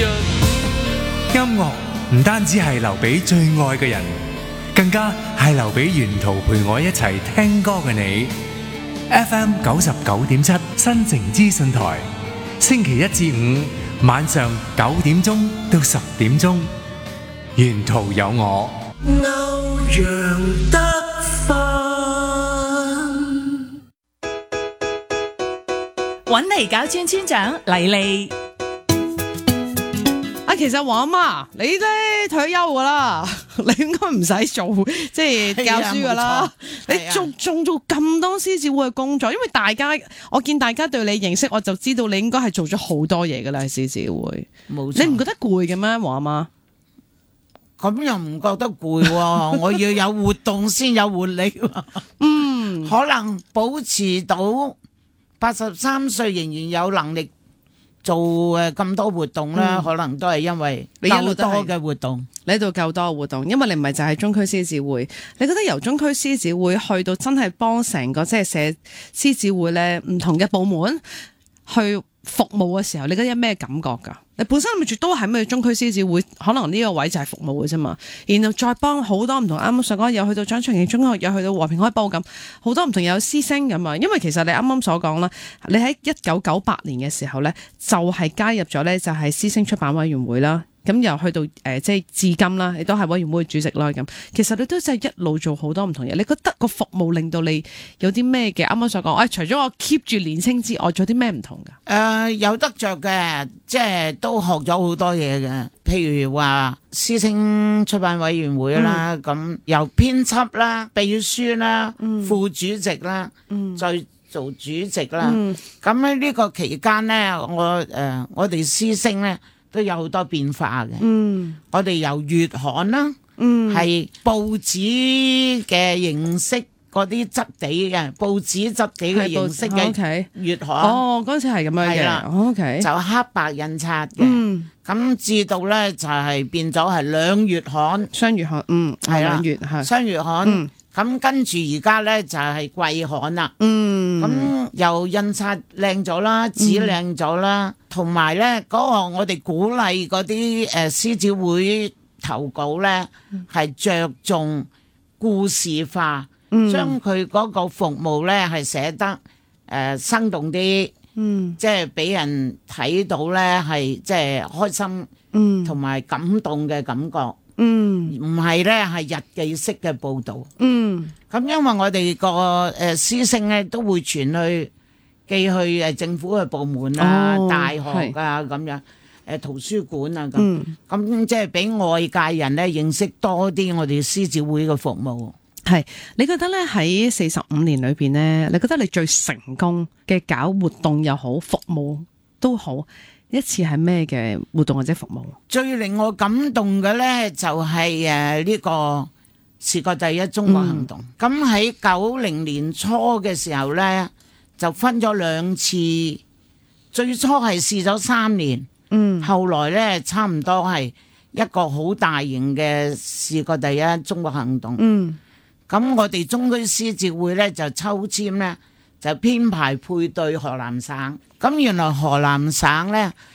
音樂唔單止係留俾最愛嘅人，更加係留俾沿途陪我一齊聽歌嘅你。FM 99.7新城資訊台，星期一至五晚上9點鐘到10點鐘，沿途有我。歐陽德揾嚟搞村村長黎莉。 其實黃阿媽，你咧退休噶啦，你應該唔使做即係教書噶啦。你仲做咁多獅子會嘅工作，因為我見大家對你認識，我就知道你應該係做咗好多嘢噶啦。獅子會， 冇錯。 你唔覺得攰嘅咩，黃阿媽？ 咁又唔覺得攰喎，我要有活動先有活力。可能保持到83歲仍然有能力做咁多活動啦，可能都係因為夠多嘅活動。 你喺度夠多嘅活動，因為你唔係就係中區獅子會。你覺得由中區獅子會去到真係幫成個即係社獅子會咧唔同嘅部門去服務嘅時候，你覺得有咩感覺㗎？你本身咪住都係咩中區獅子會，可能呢個位就係服務嘅啫嘛。然後再幫好多唔同，啱啱上講又去到張長期中學，又去到和平開播咁，好多唔同有師星咁啊。因為其實你啱啱所講啦，你喺1998年嘅時候咧，就係加入咗咧就係師星出版委員會啦。咁又去到即係至今啦，你都係委員會主席啦。咁其實你都真係一路做好多唔同嘢。你覺得個服務令到你有啲咩嘅？啱啱所講，除咗我 keep 住年青之外，仲有啲咩唔同㗎？ 有得着嘅，即係都學咗好多嘢嘅。譬如話師星出版委員會啦，咁由編輯啦、秘書啦、副主席啦，再做主席啦。咁喺呢個期間咧，我哋師星咧，都有好多變化嘅。我哋由月刊啦，係報紙嘅形式，嗰啲質地嘅報紙質地嘅形式嘅月刊。 哦，嗰陣時係咁樣嘅。係啦，OK，就黑白印刷嘅。咁至到咧就係變咗係兩月刊， 雙月刊。係啦， 雙月刊。咁跟住而家咧就係季刊啦。咁又印刷靚咗啦，紙靚咗啦，同埋咧嗰個我哋鼓勵嗰啲獅子會投稿咧係着重故事化，將佢嗰個服務咧係寫得生動啲，即係俾人睇到咧係即係開心，同埋感動嘅感覺。唔係咧係日記式嘅報導。咁因為我哋個師星咧都會傳去寄去政府嘅部門啊、大學啊咁樣，圖書館啊咁即係俾外界人咧認識多啲我哋獅子會嘅服務。 係，你覺得咧喺45年裏邊咧，你覺得你最成功嘅搞活動又好，服務都好，一次係咩嘅活動或者服務？最令我感動嘅咧就係呢個視覺第一中國行動。咁喺90年初嘅時候咧，就分咗2次，最初係試咗3年，後來咧差唔多係一個好大型嘅視覺第一中國行動。咁我哋中區獅子會咧就抽籤咧，就編排配對河南省。咁原來河南省咧